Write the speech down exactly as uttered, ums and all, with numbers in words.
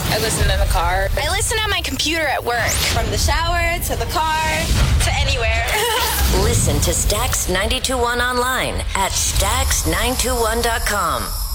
I listen in the car. I listen on my computer at work. From the shower to the car to anywhere. Listen to Stax ninety-two point one online at stax nine two one dot com.